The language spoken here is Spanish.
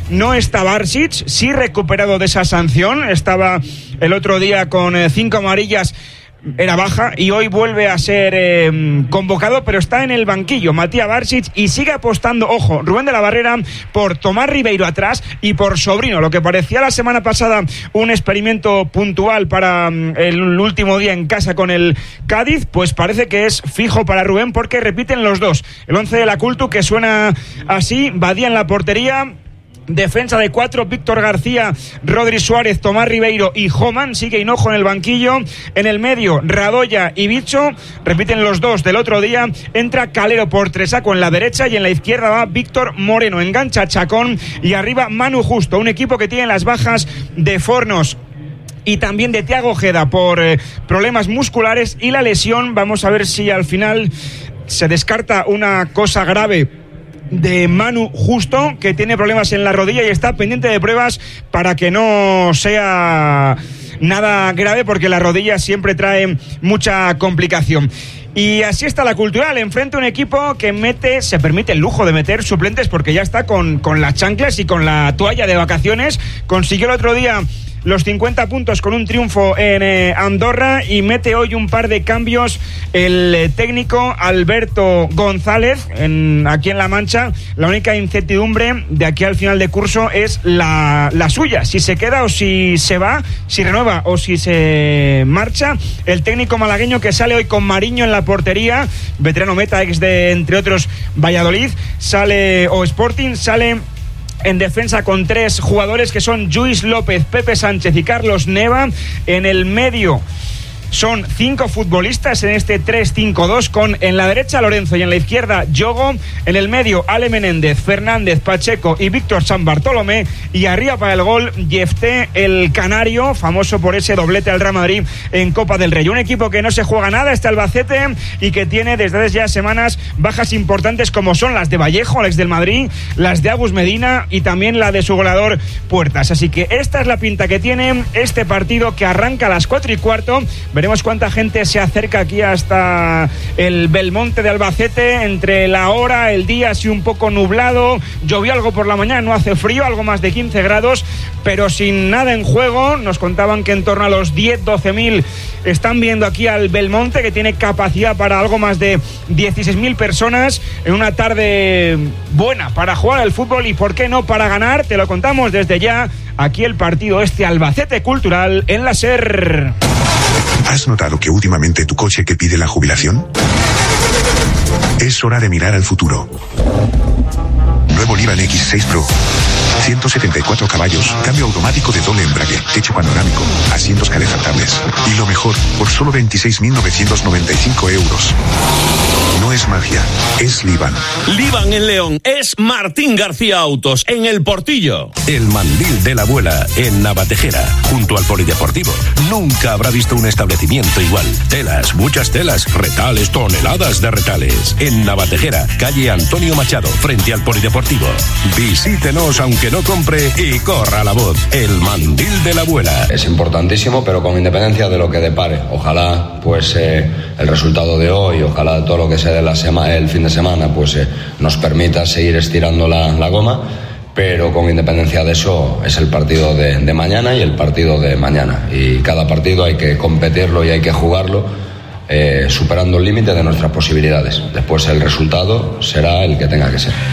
No está Barsic, sí recuperado de esa sanción, estaba el otro día con 5 amarillas, era baja, y hoy vuelve a ser convocado, pero está en el banquillo Matías Barsic, y sigue apostando, ojo, Rubén de la Barrera, por Tomás Ribeiro atrás y por Sobrino. Lo que parecía la semana pasada un experimento puntual para el último día en casa con el Cádiz, pues parece que es fijo para Rubén, porque repiten los dos. El 11 de la Cultu, que suena así: Badía en la portería, defensa de 4, Víctor García, Rodri Suárez, Tomás Ribeiro y Homan. Sigue Hinojo en el banquillo. En el medio, Radoya y Bicho, repiten los dos del otro día. Entra Calero por Tresaco en la derecha, y en la izquierda va Víctor Moreno. Engancha Chacón, y arriba Manu Justo. Un equipo que tiene las bajas de Fornos y también de Thiago Ojeda por problemas musculares y la lesión. Vamos a ver si al final se descarta una cosa grave de Manu Justo, que tiene problemas en la rodilla y está pendiente de pruebas para que no sea nada grave, porque la rodilla siempre trae mucha complicación. Y así está la Cultural, enfrente un equipo que se permite el lujo de meter suplentes, porque ya está con las chanclas y con la toalla de vacaciones. Consiguió el otro día los 50 puntos con un triunfo en Andorra, y mete hoy un par de cambios el técnico Alberto González aquí en La Mancha. La única incertidumbre de aquí al final de curso es la suya, si se queda o si se va, si renueva o si se marcha. El técnico malagueño, que sale hoy con Mariño en la portería, veterano meta, ex de, entre otros, Valladolid, o Sporting, sale en defensa con 3 jugadores que son Lluís López, Pepe Sánchez y Carlos Neva. En el medio son 5 futbolistas en este 3-5-2, con en la derecha Lorenzo y en la izquierda Yogo. En el medio Ale Menéndez, Fernández, Pacheco y Víctor San Bartolomé, y arriba para el gol Jefté, el canario, famoso por ese doblete al Real Madrid en Copa del Rey. Un equipo que no se juega nada, este Albacete, y que tiene desde hace ya semanas bajas importantes, como son las de Vallejo, el ex del Madrid, las de Agus Medina y también la de su goleador Puertas. Así que esta es la pinta que tiene este partido, que arranca a las 4:15. Veremos cuánta gente se acerca aquí hasta el Belmonte de Albacete. Entre la hora, el día así un poco nublado, llovió algo por la mañana, no hace frío, algo más de 15 grados, pero sin nada en juego. Nos contaban que en torno a los 10-12.000 están viendo aquí al Belmonte, que tiene capacidad para algo más de 16.000 personas, en una tarde buena para jugar al fútbol y, ¿por qué no, para ganar? Te lo contamos desde ya, aquí el partido Albacete Cultural en la SER. ¿Has notado que últimamente tu coche que pide la jubilación? Es hora de mirar al futuro. Nuevo Livan X6 Pro. 174 caballos, cambio automático de doble embrague, techo panorámico, asientos calefactables. Y lo mejor, por solo 26.995 euros. No es magia, es Livan. Livan en León es Martín García Autos, en El Portillo. El Mandil de la Abuela, en Navatejera, junto al Polideportivo. Nunca habrá visto un establecimiento igual. Telas, muchas telas, retales, toneladas de retales. En Navatejera, calle Antonio Machado, frente al Polideportivo. Visítenos aunque no compre y corra la voz. El Mandil de la Abuela. Es importantísimo, pero con independencia de lo que depare. Ojalá, pues, el resultado de hoy, ojalá todo lo que se dé el fin de semana, pues nos permita seguir estirando la goma, pero con independencia de eso es el partido de mañana y el partido de mañana. Y cada partido hay que competirlo y hay que jugarlo superando el límite de nuestras posibilidades. Después el resultado será el que tenga que ser.